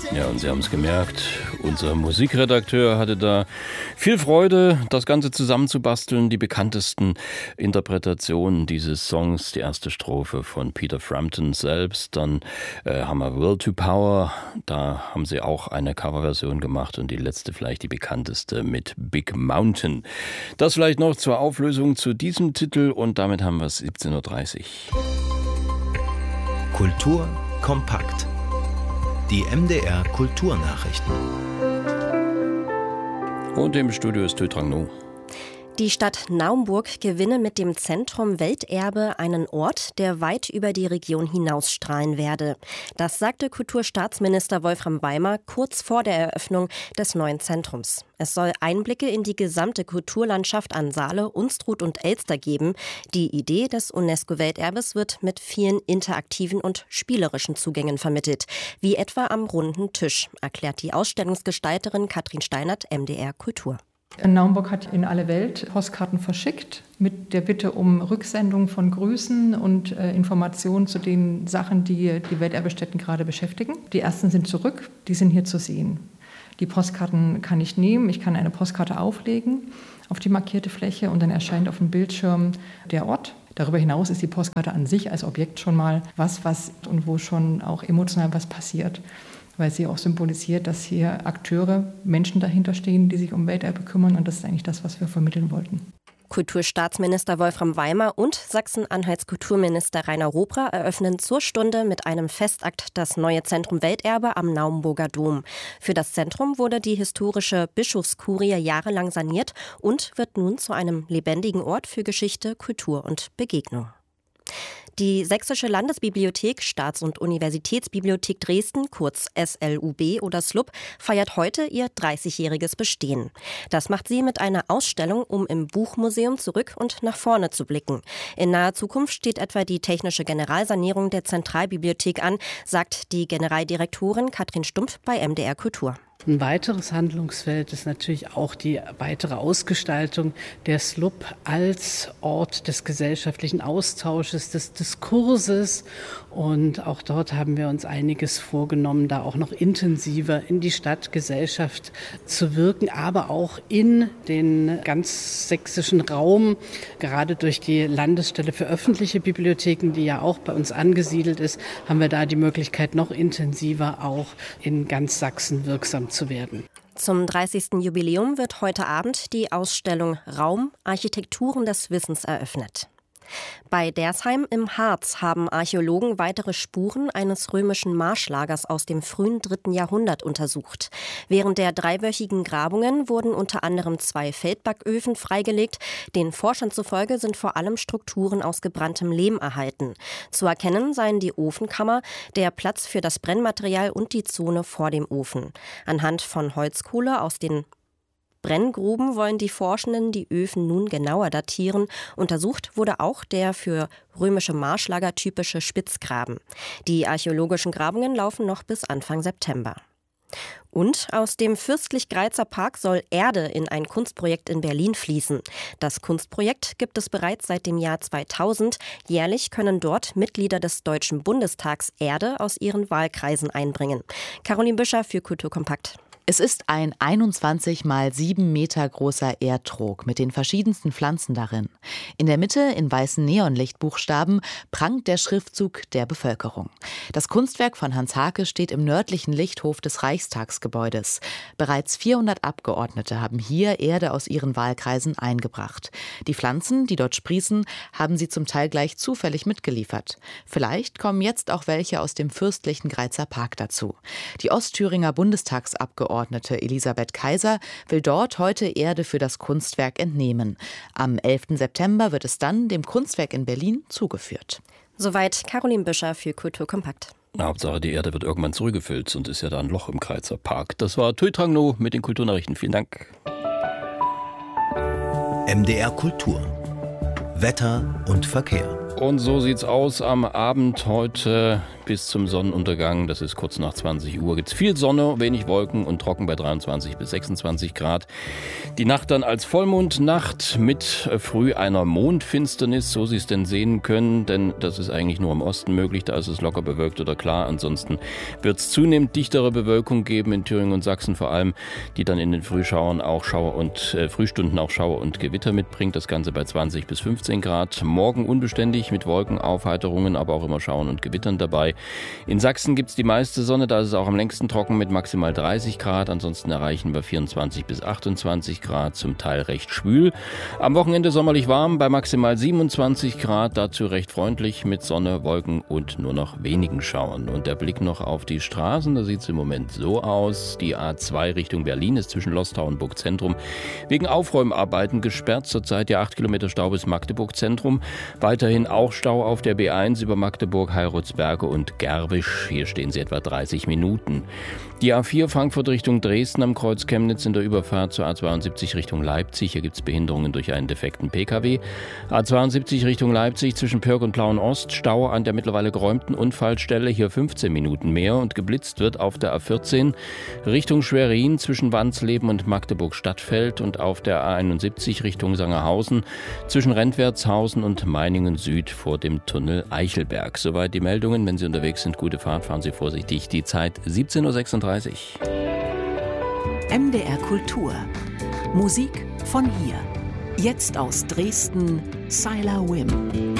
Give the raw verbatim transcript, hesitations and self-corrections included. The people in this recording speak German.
Ja, und Sie haben es gemerkt, unser Musikredakteur hatte da viel Freude, das Ganze zusammenzubasteln. Die bekanntesten Interpretationen dieses Songs, die erste Strophe von Peter Frampton selbst, dann äh, haben wir Will to Power, da haben sie auch eine Coverversion gemacht und die letzte vielleicht die bekannteste mit Big Mountain. Das vielleicht noch zur Auflösung zu diesem Titel und damit haben wir es siebzehn Uhr dreißig. Kultur kompakt. Die M D R Kulturnachrichten. Und im Studio ist Teutrang No. Die Stadt Naumburg gewinne mit dem Zentrum Welterbe einen Ort, der weit über die Region hinausstrahlen werde. Das sagte Kulturstaatsminister Wolfram Weimer kurz vor der Eröffnung des neuen Zentrums. Es soll Einblicke in die gesamte Kulturlandschaft an Saale, Unstrut und Elster geben. Die Idee des UNESCO-Welterbes wird mit vielen interaktiven und spielerischen Zugängen vermittelt, wie etwa am runden Tisch, erklärt die Ausstellungsgestalterin Katrin Steinert, M D R Kultur. Naumburg hat in alle Welt Postkarten verschickt mit der Bitte um Rücksendung von Grüßen und äh, Informationen zu den Sachen, die die Welterbestätten gerade beschäftigen. Die ersten sind zurück, die sind hier zu sehen. Die Postkarten kann ich nehmen, ich kann eine Postkarte auflegen auf die markierte Fläche und dann erscheint auf dem Bildschirm der Ort. Darüber hinaus ist die Postkarte an sich als Objekt schon mal was, was und wo schon auch emotional was passiert, weil sie auch symbolisiert, dass hier Akteure, Menschen dahinter stehen, die sich um Welterbe kümmern und das ist eigentlich das, was wir vermitteln wollten. Kulturstaatsminister Wolfram Weimer und Sachsen-Anhalts Kulturminister Rainer Robra eröffnen zur Stunde mit einem Festakt das neue Zentrum Welterbe am Naumburger Dom. Für das Zentrum wurde die historische Bischofskurie jahrelang saniert und wird nun zu einem lebendigen Ort für Geschichte, Kultur und Begegnung. Die Sächsische Landesbibliothek, Staats- und Universitätsbibliothek Dresden, kurz S L U B oder S L U B, feiert heute ihr dreißigjähriges Bestehen. Das macht sie mit einer Ausstellung, um im Buchmuseum zurück und nach vorne zu blicken. In naher Zukunft steht etwa die technische Generalsanierung der Zentralbibliothek an, sagt die Generaldirektorin Katrin Stumpf bei M D R Kultur. Ein weiteres Handlungsfeld ist natürlich auch die weitere Ausgestaltung der S L U B als Ort des gesellschaftlichen Austausches, des Diskurses. Und auch dort haben wir uns einiges vorgenommen, da auch noch intensiver in die Stadtgesellschaft zu wirken, aber auch in den ganz sächsischen Raum, gerade durch die Landesstelle für öffentliche Bibliotheken, die ja auch bei uns angesiedelt ist, haben wir da die Möglichkeit, noch intensiver auch in ganz Sachsen wirksam zu werden. Zum dreißigsten Jubiläum wird heute Abend die Ausstellung Raum – Architekturen des Wissens eröffnet. Bei Dersheim im Harz haben Archäologen weitere Spuren eines römischen Marschlagers aus dem frühen dritten Jahrhundert untersucht. Während der dreiwöchigen Grabungen wurden unter anderem zwei Feldbacköfen freigelegt. Den Forschern zufolge sind vor allem Strukturen aus gebranntem Lehm erhalten. Zu erkennen seien die Ofenkammer, der Platz für das Brennmaterial und die Zone vor dem Ofen. Anhand von Holzkohle aus den Brenngruben wollen die Forschenden die Öfen nun genauer datieren. Untersucht wurde auch der für römische Marschlager typische Spitzgraben. Die archäologischen Grabungen laufen noch bis Anfang September. Und aus dem Fürstlich-Greizer Park soll Erde in ein Kunstprojekt in Berlin fließen. Das Kunstprojekt gibt es bereits seit dem Jahr zweitausend. Jährlich können dort Mitglieder des Deutschen Bundestags Erde aus ihren Wahlkreisen einbringen. Caroline Büscher für Kultur Kompakt. Es ist ein einundzwanzig mal sieben Meter großer Erdtrog mit den verschiedensten Pflanzen darin. In der Mitte in weißen Neonlichtbuchstaben prangt der Schriftzug der Bevölkerung. Das Kunstwerk von Hans Hake steht im nördlichen Lichthof des Reichstagsgebäudes. Bereits vierhundert Abgeordnete haben hier Erde aus ihren Wahlkreisen eingebracht. Die Pflanzen, die dort sprießen, haben sie zum Teil gleich zufällig mitgeliefert. Vielleicht kommen jetzt auch welche aus dem fürstlichen Greizer Park dazu. Die Ostthüringer Bundestagsabgeordnete Elisabeth Kaiser will dort heute Erde für das Kunstwerk entnehmen. Am elften September wird es dann dem Kunstwerk in Berlin zugeführt. Soweit Caroline Büscher für Kultur Kompakt. Hauptsache, die Erde wird irgendwann zurückgefüllt, sonst ist ja da ein Loch im Greizer Park. Das war Teutrang No mit den Kulturnachrichten. Vielen Dank. M D R Kultur. Wetter und Verkehr. Und so sieht's aus am Abend heute bis zum Sonnenuntergang. Das ist kurz nach zwanzig Uhr. Gibt's viel Sonne, wenig Wolken und trocken bei dreiundzwanzig bis sechsundzwanzig Grad. Die Nacht dann als Vollmondnacht mit früh einer Mondfinsternis, so Sie es denn sehen können, denn das ist eigentlich nur im Osten möglich, da ist es locker bewölkt oder klar. Ansonsten wird's zunehmend dichtere Bewölkung geben in Thüringen und Sachsen vor allem, die dann in den Frühschauern auch Schauer und äh, Frühstunden auch Schauer und Gewitter mitbringt. Das Ganze bei zwanzig bis fünfzehn Grad. Morgen unbeständig mit Wolkenaufheiterungen, aber auch immer Schauern und Gewittern dabei. In Sachsen gibt's die meiste Sonne, da ist es auch am längsten trocken mit maximal dreißig Grad. Ansonsten erreichen wir vierundzwanzig bis achtundzwanzig Grad, zum Teil recht schwül. Am Wochenende sommerlich warm bei maximal siebenundzwanzig Grad, dazu recht freundlich mit Sonne, Wolken und nur noch wenigen Schauern. Und der Blick noch auf die Straßen, da sieht's im Moment so aus. Die A zwei Richtung Berlin ist zwischen Lostau und Burgzentrum wegen Aufräumarbeiten gesperrt. Zurzeit ja acht Kilometer Stau bis Magdeburg Zentrum. Weiterhin auch Stau auf der B eins über Magdeburg, Heiratsberge und Gerwisch. Hier stehen sie etwa dreißig Minuten. Die A vier Frankfurt Richtung Dresden am Kreuz Chemnitz in der Überfahrt zur A zweiundsiebzig Richtung Leipzig. Hier gibt es Behinderungen durch einen defekten P K W. A zweiundsiebzig Richtung Leipzig zwischen Pörg und Plauen-Ost. Stau an der mittlerweile geräumten Unfallstelle. Hier fünfzehn Minuten mehr. Und geblitzt wird auf der A vierzehn Richtung Schwerin zwischen Wansleben und Magdeburg-Stadtfeld. Und auf der A einundsiebzig Richtung Sangerhausen zwischen Rentwertshausen und Meiningen Süd vor dem Tunnel Eichelberg. Soweit die Meldungen. Wenn Sie unterwegs sind, gute Fahrt, fahren Sie vorsichtig. Die Zeit siebzehn Uhr sechsunddreißig. M D R Kultur. Musik von hier. Jetzt aus Dresden, Sylar Wim.